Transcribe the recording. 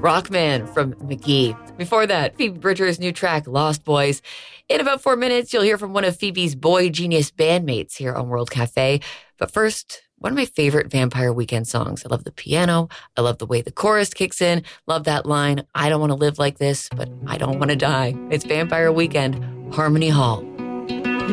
Rockman from McGee. Before that, Phoebe Bridgers' new track, Lost Boys. In about 4 minutes, you'll hear from one of Phoebe's Boy Genius bandmates here on World Cafe. But first, one of my favorite Vampire Weekend songs. I love the piano. I love the way the chorus kicks in. Love that line, I don't want to live like this, but I don't want to die. It's Vampire Weekend, Harmony Hall.